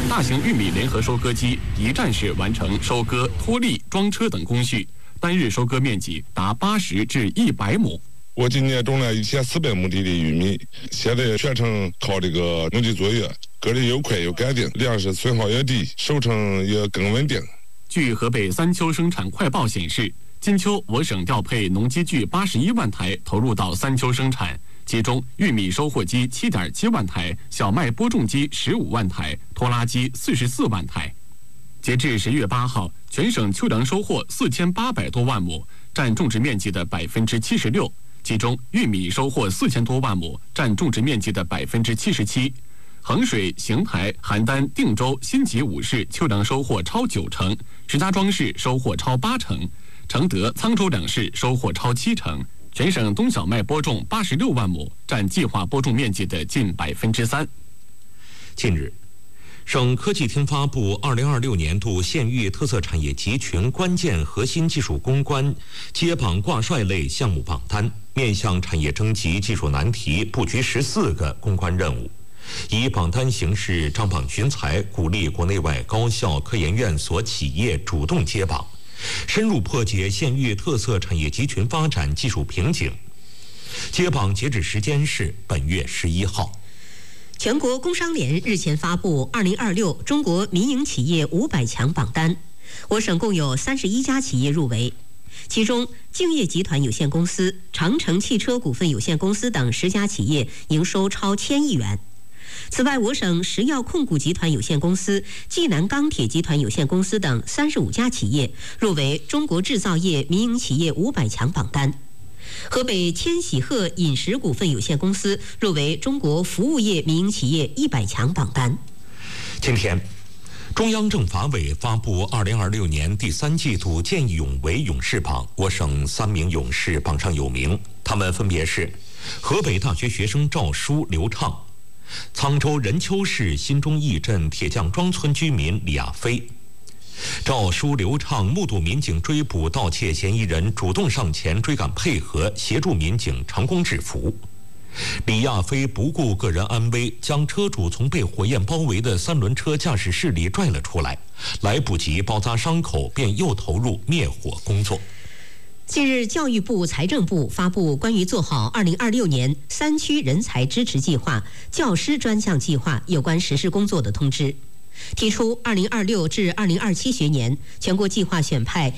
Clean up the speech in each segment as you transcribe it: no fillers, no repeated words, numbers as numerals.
大型玉米联合收割机一站式完成收割、脱粒、装车等工序，单日收割面积达80至100亩。 我今年种了1400亩地的玉米，现在全程靠这个农机作业，割得又快又干净，粮食损耗也低，收成也更稳定。 据河北三秋生产快报显示，今秋我省调配农机具81万台投入到三秋生产，其中玉米收获机7.7万台，小麦播种机15万台，拖拉机44万台。截至10月8号，全省秋粮收获4800多万亩，占种植面积的76%。其中，玉米收获4000多万亩，占种植面积的77%。衡水、邢台、邯郸、定州、新集5市秋粮收获超90%，石家庄市收获超80%，承德、沧州2市收获超70%。全省冬小麦播种86万亩，占计划播种面积的近3%。 近日，省科技厅发布2026年度县域特色产业集群关键核心技术攻关接榜挂帅类项目榜单，面向产业征集技术难题，布局14个攻关任务，以榜单形式张榜寻才，鼓励国内外高校、科研院所企业主动接榜，深入破解县域特色产业集群发展技术瓶颈。接榜截止时间是本月11号。 全国工商联日前发布2026中国民营企业500强榜单，我省共有31家企业入围，其中敬业集团有限公司、长城汽车股份有限公司等10家企业营收超1000亿元。此外，我省石药控股集团有限公司、济南钢铁集团有限公司等35家企业入围中国制造业民营企业500强榜单。河北千禧鹤饮食股份有限公司入围中国服务业民营企业100强榜单。 今天，中央政法委发布2026年第3季度见义勇为勇士榜，我省3名勇士榜上有名，他们分别是河北大学学生赵书、刘畅，沧州任丘市新中驿镇铁匠庄村居民李亚飞。赵书、刘畅目睹民警追捕盗窃嫌疑人，主动上前追赶配合，协助民警成功制服。李亚飞不顾个人安危，将车主从被火焰包围的3轮车驾驶室里拽了出来，来不及包扎伤口，便又投入灭火工作。 近日，教育部、财政部发布关于做好2026年3区人才支持计划、教师专项计划有关实施工作的通知，提出2026至2027学年全国计划选派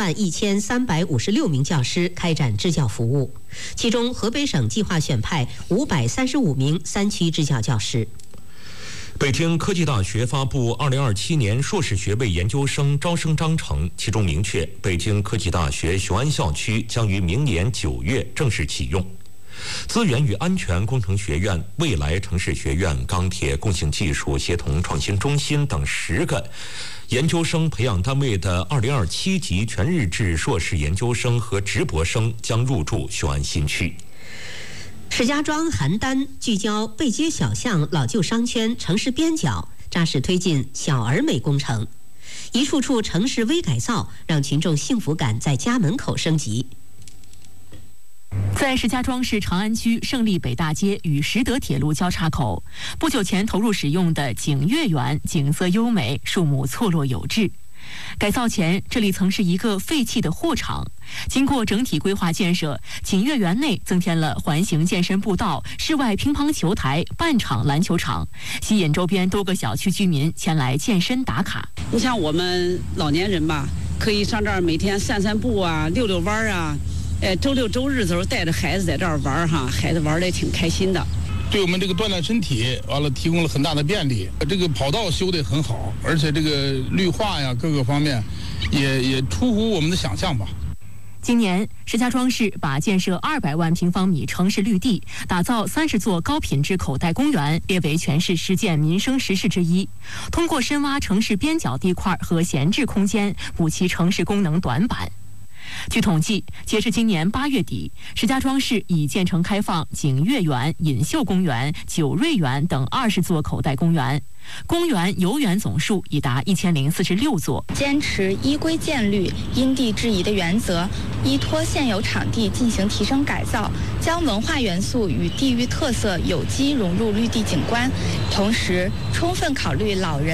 11356名教师开展支教服务，其中河北省计划选派535名3区支教教师。 北京科技大学发布2027年硕士学位研究生招生章程，其中明确，北京科技大学雄安校区将于明年9月正式启用。资源与安全工程学院、未来城市学院、钢铁共性技术协同创新中心等10个研究生培养单位的2027级全日制硕士研究生和直博生将入驻雄安新区。 石家庄邯郸聚焦背街小巷、老旧商圈、城市边角，扎实推进小而美工程，一处处城市微改造，让群众幸福感在家门口升级。 在石家庄市长安区胜利北大街与实德铁路交叉口，不久前投入使用的景悦园景色优美，树木错落有致。改造前，这里曾是一个废弃的货场。经过整体规划建设，景悦园内增添了环形健身步道、室外乒乓球台、半场篮球场，吸引周边多个小区居民前来健身打卡。 你像我们老年人吧，可以上这儿每天散散步啊，溜溜弯啊。周六周日的时候带着孩子在这儿玩哈，孩子玩的也挺开心的。 对我们这个锻炼身体，完了提供了很大的便利。这个跑道修得很好，而且这个绿化呀各个方面也出乎我们的想象吧。 今年，石家庄市把建设200万平方米城市绿地、打造30座高品质口袋公园列为全市10件民生实事之一。通过深挖城市边角地块和闲置空间，补齐城市功能短板。据统计，截至今年8月底，石家庄市已建成开放景悦园、锦绣公园、九瑞园等20座口袋公园，公园游园总数已达1046座。 坚持依规建绿、因地制宜的原则，依托现有场地进行提升改造，将文化元素与地域特色有机融入绿地景观，同时充分考虑老人